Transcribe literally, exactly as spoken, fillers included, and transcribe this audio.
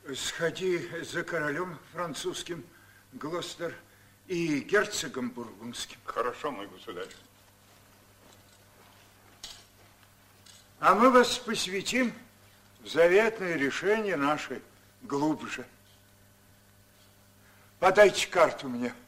Сходи за королем французским, Глостер, и герцогом бургундским. Хорошо, мой государь. А мы вас посвятим в заветное решение наше глубже. Подайте карту мне.